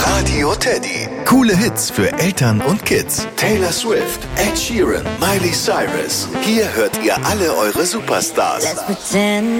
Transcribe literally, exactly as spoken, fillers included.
Radio Teddy. Coole Hits für Eltern und Kids. Taylor Swift, Ed Sheeran, Miley Cyrus. Hier hört ihr alle eure Superstars. Let's pretend